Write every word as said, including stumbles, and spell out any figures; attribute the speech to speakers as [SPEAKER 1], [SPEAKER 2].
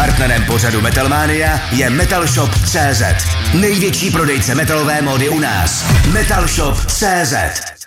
[SPEAKER 1] Partnerem pořadu Metalmania je Metalshop tečka cé zet. Největší prodejce metalové módy u nás. Metalshop tečka cé zet.